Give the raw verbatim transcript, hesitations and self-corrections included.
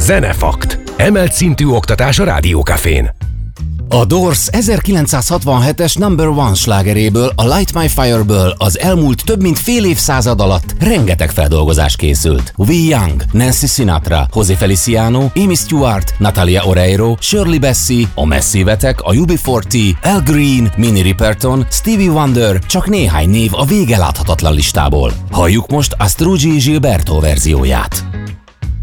Zenefakt. Emelt szintű oktatás a Rádió Cafén. A Doors ezerkilencszázhatvanhetes number one slágeréből, a Light My Fire-ből az elmúlt több mint fél évszázad alatt rengeteg feldolgozás készült. We Young, Nancy Sinatra, José Feliciano, Amy Stewart, Natalia Oreiro, Shirley Bassey, a Massive-etek, a U B negyven, Al Green, Minnie Riperton, Stevie Wonder, csak néhány név a vége láthatatlan listából. Halljuk most a Strugi Gilberto verzióját.